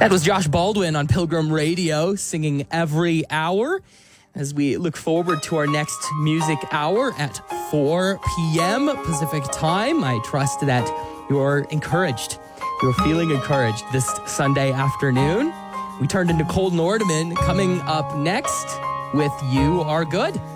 That was Josh Baldwin on Pilgrim Radio singing Every Hour. As we look forward to our next music hour at 4 p.m. Pacific time, I trust that you're encouraged. You're feeling encouraged this Sunday afternoon. We turn to Nicole Nordeman coming up next with You Are Good.